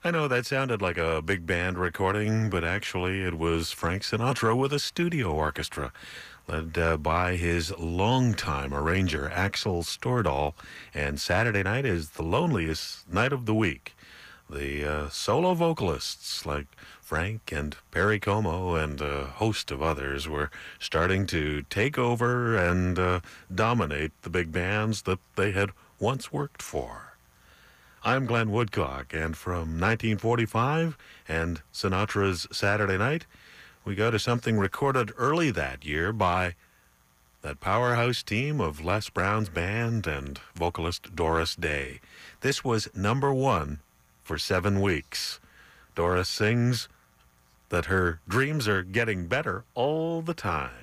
I know that sounded like a big band recording, but actually it was Frank Sinatra with a studio orchestra, led by his longtime arranger, Axel Stordahl. And Saturday night is the loneliest night of the week. The solo vocalists like Frank and Perry Como and a host of others were starting to take over and dominate the big bands that they had once worked for. I'm Glenn Woodcock, and from 1945 and Sinatra's Saturday Night, we go to something recorded early that year by that powerhouse team of Les Brown's band and vocalist Doris Day. This was #1 for 7 weeks. Doris sings that her dreams are getting better all the time.